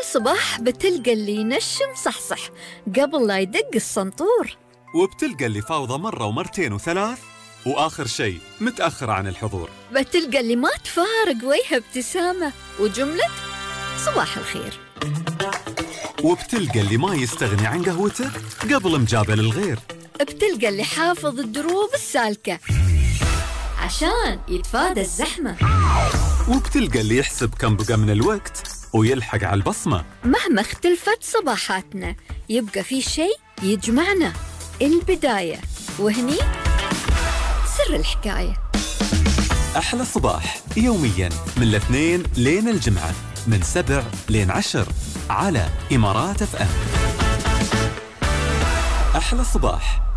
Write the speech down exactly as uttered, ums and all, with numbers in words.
صباح بتلقى اللي ينشم صحصح قبل لا يدق السنطور، وبتلقى اللي فاوضة مرة ومرتين وثلاث، وآخر شيء متأخر عن الحضور. بتلقى اللي ما تفارق وجهه ابتسامة وجملة صباح الخير. وبتلقى اللي ما يستغني عن قهوته قبل مجابل الغير. بتلقى اللي حافظ الدروب السالكة عشان يتفادى الزحمة. وبتلقى اللي يحسب كم بقى من الوقت ويلحق على البصمة. مهما اختلفت صباحاتنا يبقى في شيء يجمعنا، البداية، وهني سر الحكاية. أحلى صباح يومياً من الاثنين لين الجمعة من سبع لين عشر على إمارات أف أم. أحلى صباح